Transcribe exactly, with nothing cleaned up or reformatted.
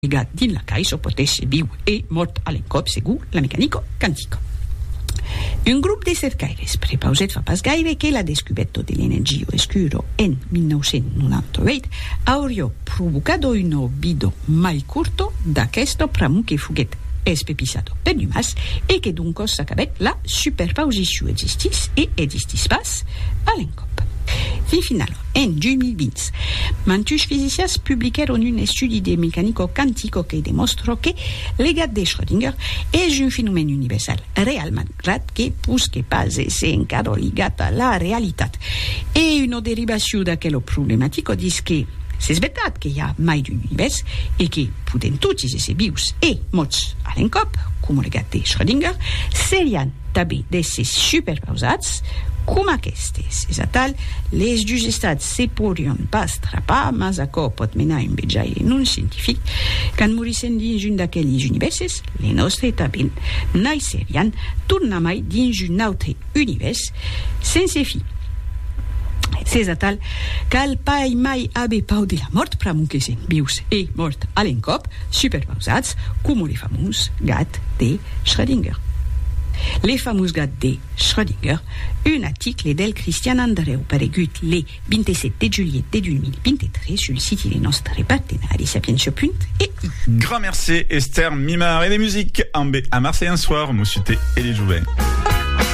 legat din la cae so potesse viu e mort all'encop segur la mecanico quantico. Un grup de cercaires prepauset fa pas gaire che la descubetto dell'energia oscuro en millenovecentonovantaotte hauria provocato un obido mai curto da questo pramu che fughet espepisato per numas e che dunque s'acabet la superposition existis e existis pas all'encop. Fin final, en duemilaventi, mantus fisicis publicaron un studi de mecanico quantico che dimostrò che legat de Schrödinger è un fenomeno universal, real malgrat che pus che pas esse encara ligat a la realitat. E una derivazione da quello problematico dis che c'est veritat che hi ha mai d'un univers e che puden tutti esse vius e mots all'encop, come legat de Schrödinger, serian també d'esses superpausats cum aquestes. És a tal, les dus estats se podrien pas trapar, mas aco pot menar un bejaire non científic, can morissen dins un d'aquells universes, le nostre també naixerian, torna mai dins un altre univers, sense fi. C'est a tal, cal pai mai abe pau de la mort pramu que sen vius e mort all'encop, superpausats, cum le famus gat de Schrödinger. Le fameux gat de Schrödinger, un article del Christian Andreu paregut le ventisette de juillet de duemilaventitré sur le site de nostre partenari sapientia punt e u. Grand merci Esther Mimard et des musiques en B à Marseille un soir, Moussute et les Jouets.